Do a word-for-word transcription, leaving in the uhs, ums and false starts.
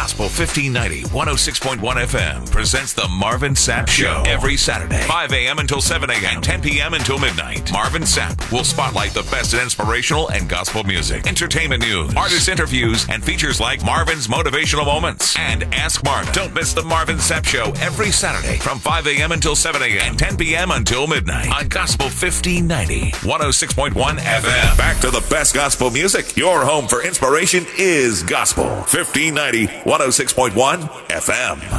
Gospel fifteen ninety, one oh six point one F M presents the Marvin Sapp Show every Saturday, five a.m. until seven a.m., ten p.m. until midnight. Marvin Sapp will spotlight the best in inspirational and gospel music, entertainment news, artist interviews, and features like Marvin's Motivational Moments and Ask Marvin. Don't miss the Marvin Sapp Show every Saturday from five a.m. until seven a.m. and ten p.m. until midnight on Gospel fifteen ninety, one oh six point one F M. Back to the best gospel music. Your home for inspiration is Gospel fifteen ninety, one oh six point one F M.